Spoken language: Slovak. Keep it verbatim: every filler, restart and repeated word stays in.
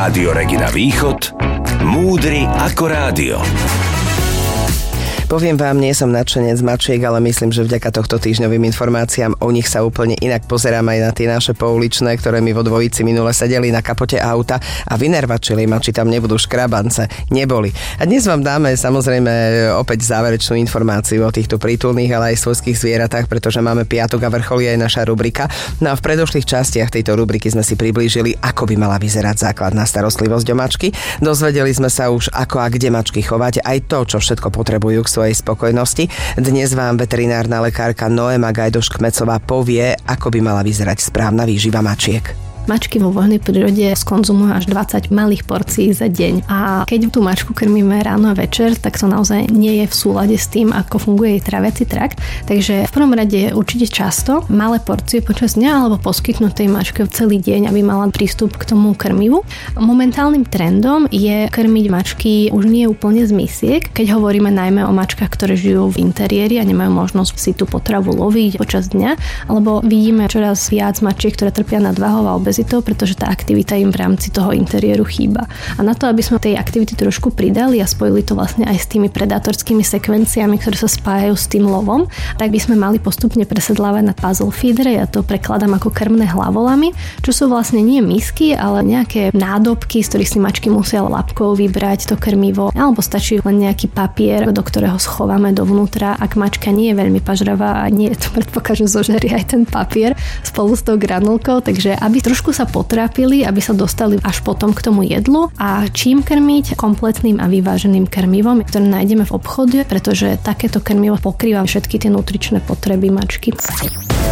Rádio Regina Východ, múdry ako rádio. Poviem vám, nie som nadšenec mačiek, ale myslím, že vďaka tohto týždňovým informáciám o nich sa úplne inak pozerám aj na tie naše pouličné, ktoré mi vo dvojici minule sedeli na kapote auta a vynervačili ma, či tam nebudú škrabance. Neboli. A dnes vám dáme samozrejme opäť záverečnú informáciu o týchto prítulných, ale aj svojských zvieratách, pretože máme piatok a vrcholí aj naša rubrika. No a v predošlých častiach tejto rubriky sme si priblížili, ako by mala vyzerať základná starostlivosť o mačky. Dozvedeli sme sa už, ako a kde mačky chovať, aj to, čo všetko potrebujú k svojej spokojnosti. Dnes vám veterinárna lekárka Noéma Gajdoš-Kmecová povie, ako by mala vyzerať správna výživa mačiek. Mačky vo voľnej prírode skonzumujú až dvadsať malých porcií za deň a keď tú mačku krmíme ráno a večer, tak to naozaj nie je v súlade s tým, ako funguje jej traviaci trakt. Takže v prvom rade určite často malé porcie počas dňa alebo poskytnúť tej mačke celý deň, aby mala prístup k tomu krmivu. Momentálnym trendom je krmiť mačky už nie úplne z misiek, keď hovoríme najmä o mačkách, ktoré žijú v interiéri a nemajú možnosť si tú potravu loviť počas dňa, alebo vidíme čoraz viac mačiek, ktoré trpia nadváhou a obezitou, pretože tá aktivita im v rámci toho interiéru chýba. A na to, aby sme tej aktivity trošku pridali a spojili to vlastne aj s tými predátorskými sekvenciami, ktoré sa spájajú s tým lovom, tak by sme mali postupne presedlávať na puzzle feedere. Ja to prekladám ako krmné hlavolamy, čo sú vlastne nie misky, ale nejaké nádobky, z ktorých si mačky musia labkou vybrať to krmivo, alebo stačí len nejaký papier, do ktorého schováme dovnútra. Ak mačka nie je veľmi pažravá a nie je to predpoklad, že zožerie aj ten papier spolu s tou granulkou, takže aby trošku sa potrápili, aby sa dostali až potom k tomu jedlu. A čím krmiť? Kompletným a vyváženým krmivom, ktoré nájdeme v obchode, pretože takéto krmivo pokrýva všetky tie nutričné potreby mačky.